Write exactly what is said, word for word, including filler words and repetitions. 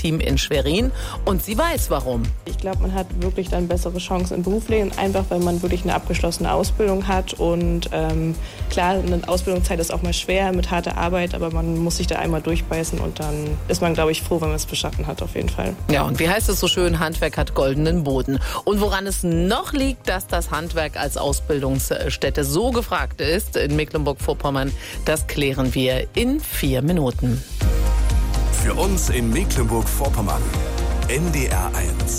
Team in Schwerin. Und sie weiß, warum. Ich glaube, man hat wirklich dann bessere Chancen im Berufsleben, einfach weil man wirklich eine abgeschlossene Ausbildung hat. Und ähm, klar, eine Ausbildungszeit ist auch mal schwer mit harter Arbeit, aber man muss sich da einmal durchbeißen und dann ist man, glaube ich, froh, wenn man es bestanden hat, auf jeden Fall. Ja, und wie heißt es so schön, Handwerk hat goldenen Boden. Und woran es noch liegt, dass das Handwerk als Ausbildungsstätte so gefragt ist in Mecklenburg-Vorpommern, das klären wir in vier Minuten. Für uns in Mecklenburg-Vorpommern, N D R eins.